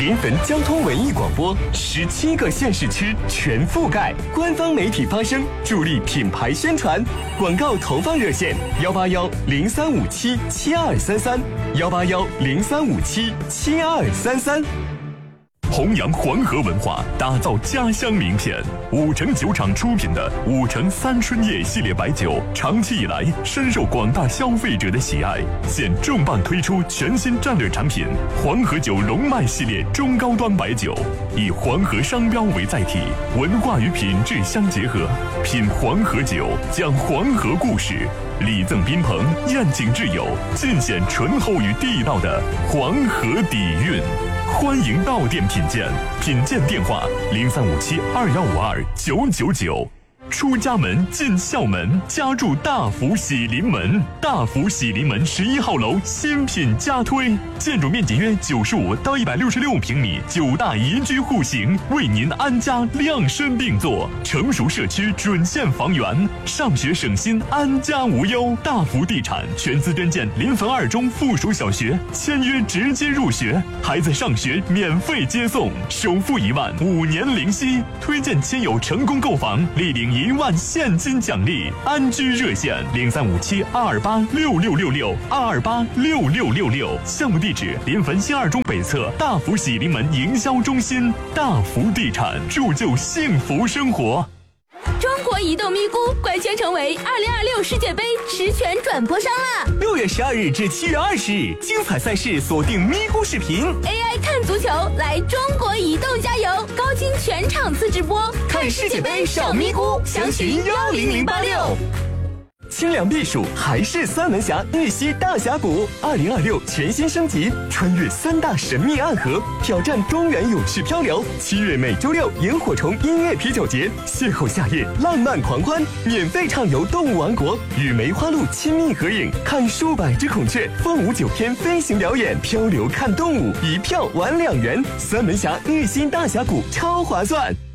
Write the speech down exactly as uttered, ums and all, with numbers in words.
临汾交通文艺广播，十七个县市区全覆盖，官方媒体发声，助力品牌宣传。广告投放热线：幺八幺零三五七七二三三，幺八幺零三五七七二三三。 弘扬黄河文化，打造家乡名片。五城酒厂出品的五城三春叶系列白酒，长期以来深受广大消费者的喜爱。现重磅推出全新战略产品黄河酒龙脉系列中高端白酒，以黄河商标为载体，文化与品质相结合。品黄河酒，讲黄河故事，礼赠宾朋，宴请挚友，尽显醇厚与地道的黄河底蕴。欢迎到店品鉴，品鉴电话零三五七二幺五二九九九。出家门进校门，家住大福喜临门。大福喜临门十一号楼新品加推，建筑面积约九十五到一百六十六平米，九大宜居户型，为您安家量身定做。成熟社区准现房源，上学省心，安家无忧。大福地产全资捐建临汾二中附属小学，签约直接入学，孩子上学免费接送，首付一万，五年零息。推荐亲友成功购房，立领一万现金奖励。安居热线零三五七二二八六六六六二二八六六六六。项目地址：临汾新二中北侧大福喜临门营销中心。大福地产，铸就幸福生活。 中国移动咪咕官宣成为二零二六世界杯实权转播商啦！ 六月十二日至七月二十日，精彩赛事锁定咪咕视频 ，A I 看足球，来中国移动加油！高清全场次直播， 看世界杯上咪咕，详询幺零零八六。清凉避暑还是三门峡日西大峡谷，二零二六全新升级，穿越三大神秘暗河，挑战中原勇士漂流。七月每周六萤火虫音乐啤酒节，邂逅夏夜浪漫狂欢，免费畅游动物王国，与梅花鹿亲密合影，看数百只孔雀，凤舞九天飞行表演，漂流看动物，一票玩两元。三门峡日西大峡谷超划算。